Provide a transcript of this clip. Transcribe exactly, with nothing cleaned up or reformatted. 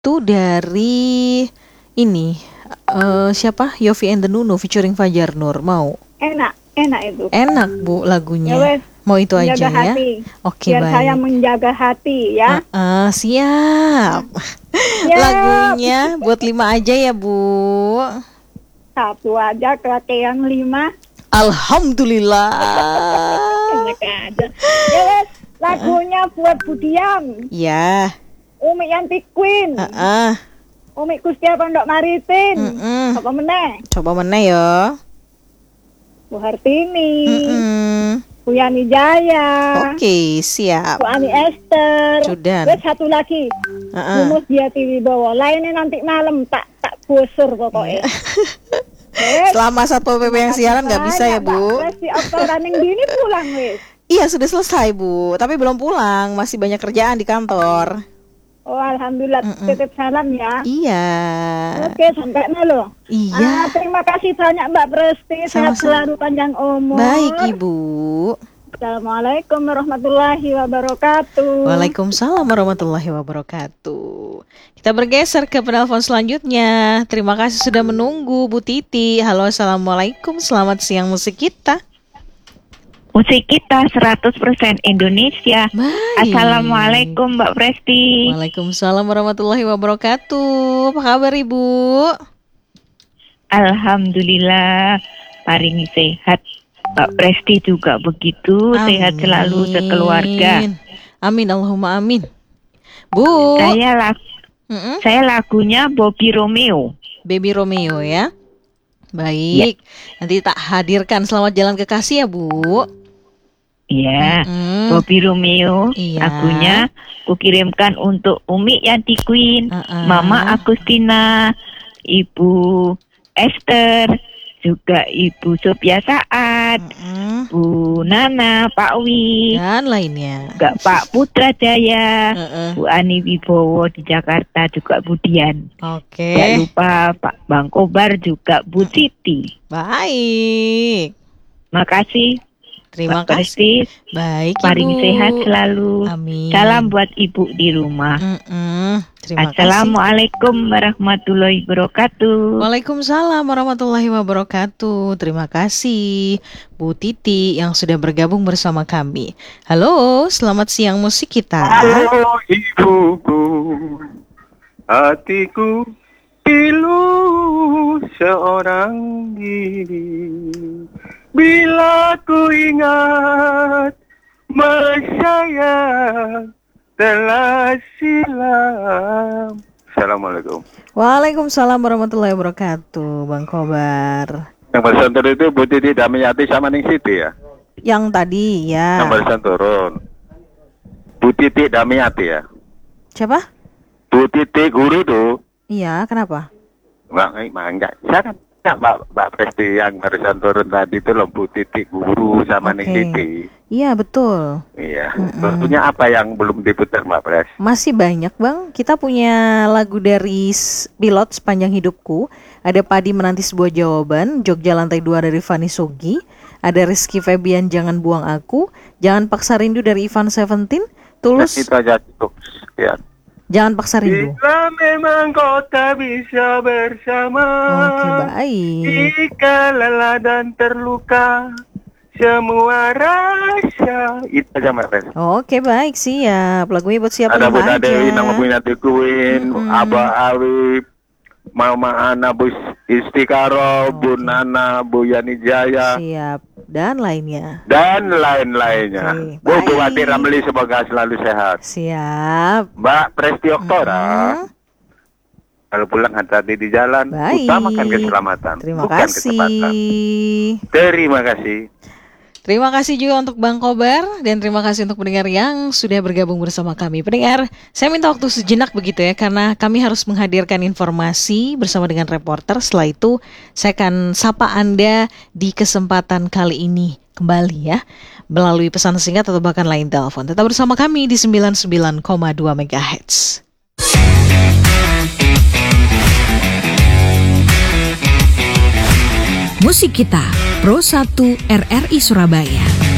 itu dari ini uh, siapa? Yofi and the Nuno featuring Fajar Nur. Mau? Enak, enak itu. Enak Bu lagunya. Ya wes, mau itu aja ya. Hati. Oke, biar baik. saya menjaga hati ya. Uh, uh, siap. Yep. Lagunya buat lima aja ya Bu. Satu aja kekean lima. Alhamdulillah. Enak aja. Ya wes, lagunya buat Budian. Ya. Umi Yanti Queen. Uh -uh. Umi Kustia Pondok Maritim. Mm -mm. Coba meneh. Coba meneh ya. Bu Hartini. Mm -mm. Bu Yani Jaya. Oke, siap. Bu Ani Esther. Sudah. Wes satu lagi. Uh-uh. Mumus Diati Wibowo. Lainnya nanti malam tak tak gusur pokoknya. Wes, selama Satpol P P yang siaran nggak bisa ya Bu? Wes si Oktober ning dini pulang wes. Iya sudah selesai Bu, tapi belum pulang, masih banyak kerjaan di kantor. Oh alhamdulillah, Mm-mm. titip salam ya. Iya. Oke, sampai lo. Iya. Ah, terima kasih banyak Mbak Presti, sehat selalu panjang umur. Baik Ibu. Assalamualaikum warahmatullahi wabarakatuh. Waalaikumsalam warahmatullahi wabarakatuh. Kita bergeser ke penelpon selanjutnya. Terima kasih sudah menunggu Bu Titi. Halo, assalamualaikum. Selamat siang musik kita. Musik kita seratus persen Indonesia. Baik. Assalamualaikum Mbak Presti. Waalaikumsalam warahmatullahi wabarakatuh. Apa kabar Ibu? Alhamdulillah paling sehat. Mbak Presti juga begitu. Amin. Sehat selalu sekeluarga. Amin, Allahumma amin. Bu, Saya lag Mm-mm. saya lagunya Bobby Romeo. Baby Romeo ya. Baik, ya. Nanti tak hadirkan Selamat Jalan Kekasih ya Bu. Iya, Mm-mm. Bobby Romeo. Iya. Lagunya kukirimkan untuk Umi Yanti Queen, Uh-uh. Mama Agustina, Ibu Esther, juga Ibu Sophia Saad, Mm-mm. Bu Nana, Pak Wi, Dan lainnya. juga Pak Putra Jaya, Uh-uh. Bu Ani Wibowo di Jakarta, juga Bu Dian. Oke. Jangan lupa Pak Bang Kobar, juga Bu Siti. Baik. Makasih. Terima Pak kasih. Presti, Baik Ibu. paling sehat selalu. Amin. Salam buat Ibu di rumah. Mm-mm. Terima kasih. Assalamualaikum warahmatullahi wabarakatuh. Waalaikumsalam warahmatullahi wabarakatuh. Terima kasih Bu Titi yang sudah bergabung bersama kami. Halo, selamat siang musik kita. Halo ibuku, hatiku pilu seorang diri. Bila ku ingat masa yang telah silam. Assalamualaikum. Waalaikumsalam warahmatullahi wabarakatuh, Bang Kobar. Yang barusan turun itu Bu Titi Damiati sama Ning Siti ya? Yang tadi ya. Yang barusan turun Bu Titi Damiati ya? Siapa? Bu Titi guru tuh. Iya, kenapa? Enggak, enggak, enggak. Saya kan ya, Mbak, Mbak Presti yang barusan turun tadi itu loh Bu Titi guru sama Ning Oke. Siti. Iya, betul. Iya. Mm-mm. Tentunya apa yang belum diputar Mbak Pres? Masih banyak Bang. Kita punya lagu dari S- Pilot Sepanjang Hidupku. Ada Padi Menanti Sebuah Jawaban, Jogja Lantai dua dari Fanny Sugi. Ada Rizky Febian Jangan Buang Aku, Jangan Paksa Rindu dari Ivan Seventeen, Tulus Itu aja cukup. Ya. Jangan Paksa Rindu. Bila memang kau tak bisa bersama, Oke, baik. jika lelah dan terluka, semua rasa. Itu aja Mbak Pres. Oke, baik, siap. Lagunya buat siapa Ada lima Bunda aja. Dewi, nama Bu Nati Queen, Mm-mm. Abah Awib, Mama Ana, Bu Istikaro, Bu Nana, Bu Yani Jaya, Siap. Dan lainnya. dan lain-lainnya. Oke, Bu baik. Bupati Ramli semoga selalu sehat. Siap. Mbak Presti Oktora, Mm. kalau pulang hati-hati di jalan, Baik. utamakan keselamatan, Terima bukan kecepatan. kasih. Terima kasih. Terima kasih juga untuk Bang Kobar dan terima kasih untuk pendengar yang sudah bergabung bersama kami. Pendengar, saya minta waktu sejenak begitu ya karena kami harus menghadirkan informasi bersama dengan reporter. Setelah itu saya akan sapa Anda di kesempatan kali ini kembali ya melalui pesan singkat atau bahkan lain telepon. Tetap bersama kami di sembilan puluh sembilan koma dua megahertz. Musik Kita Pro satu R R I Surabaya.